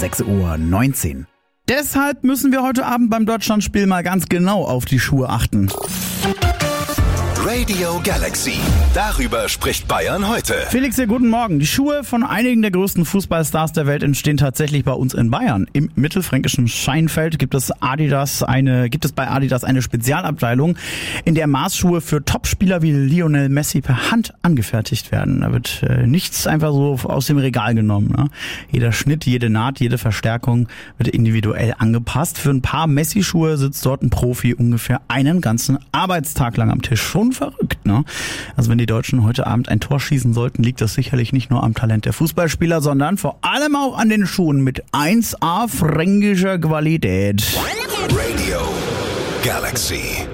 6:19 Uhr. Deshalb müssen wir heute Abend beim Deutschlandspiel mal ganz genau auf die Schuhe achten. Radio Galaxy. Darüber spricht Bayern heute. Felix, hier, guten Morgen. Die Schuhe von einigen der größten Fußballstars der Welt entstehen tatsächlich bei uns in Bayern. Im mittelfränkischen Scheinfeld gibt es bei Adidas eine Spezialabteilung, in der Maßschuhe für Topspieler wie Lionel Messi per Hand angefertigt werden. Da wird nichts einfach so aus dem Regal genommen. Ne? Jeder Schnitt, jede Naht, jede Verstärkung wird individuell angepasst. Für ein paar Messi-Schuhe sitzt dort ein Profi ungefähr einen ganzen Arbeitstag lang am Tisch. Schon verrückt, ne? Also wenn die Deutschen heute Abend ein Tor schießen sollten, liegt das sicherlich nicht nur am Talent der Fußballspieler, sondern vor allem auch an den Schuhen mit 1A fränkischer Qualität. Radio Galaxy.